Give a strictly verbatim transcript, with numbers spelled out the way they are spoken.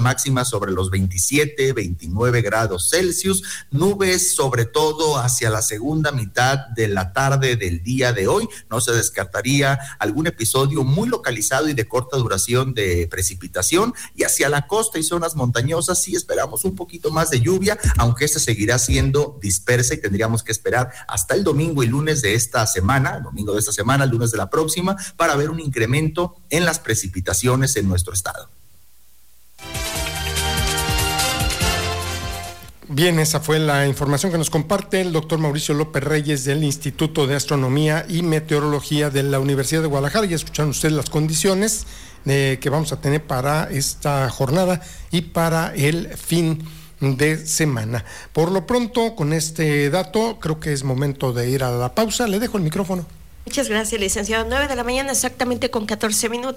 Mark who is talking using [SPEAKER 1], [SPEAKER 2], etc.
[SPEAKER 1] máximas sobre los veintisiete, veintinueve grados Celsius, nubes sobre todo hacia la segunda mitad de la tarde del día de hoy. No se descartaría algún episodio muy localizado y de corta duración de precipitación, y hacia la costa y zonas montañosas sí esperamos un poquito más de lluvia, aunque esta seguirá siendo dispersa y tendríamos que esperar hasta el domingo y lunes de esta semana, domingo de esta semana, lunes de la próxima, para ver un incremento en las precipitaciones en nuestro estado.
[SPEAKER 2] Bien, esa fue la información que nos comparte el doctor Mauricio López Reyes del Instituto de Astronomía y Meteorología de la Universidad de Guadalajara. Ya escucharon ustedes las condiciones eh, que vamos a tener para esta jornada y para el fin de semana. Por lo pronto, con este dato, creo que es momento de ir a la pausa. Le dejo el micrófono.
[SPEAKER 3] Muchas gracias, licenciado. nueve de la mañana exactamente con catorce minutos.